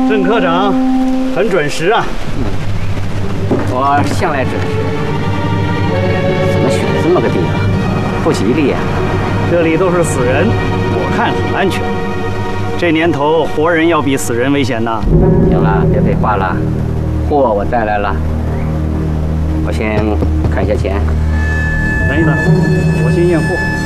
郑科长很准时啊。 我向来准时。怎么选这么个地方？不吉利呀。 这里都是死人，我看很安全。这年头，活人要比死人危险呐。 行了，别废话了。货我带来了，我先看一下钱。 等一等，我先验货。